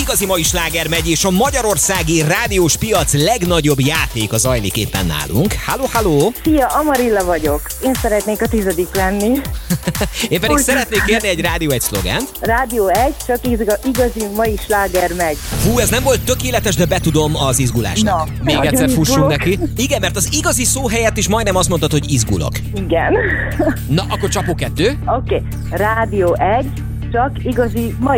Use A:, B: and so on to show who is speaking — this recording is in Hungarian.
A: igazi mai sláger megy, és a magyarországi rádiós piac legnagyobb játéka zajlik éppen nálunk. Halló, halló!
B: Szia, Amarilla vagyok. Én szeretnék a 10. lenni.
A: Én pedig szeretnék kérni egy Rádió 1 szlogent.
B: Rádió 1, csak igazi mai sláger megy.
A: Hú, ez nem volt tökéletes, de betudom az izgulásnak.
B: Na,
A: Még
B: nagyon
A: egyszer fussunk
B: izgulok.
A: neki. Igen, mert az igazi szó helyett is majdnem azt mondtad, hogy izgulok.
B: Igen.
A: Na, akkor csapó 2.
B: Oké. Rádió 1, csak igazi mai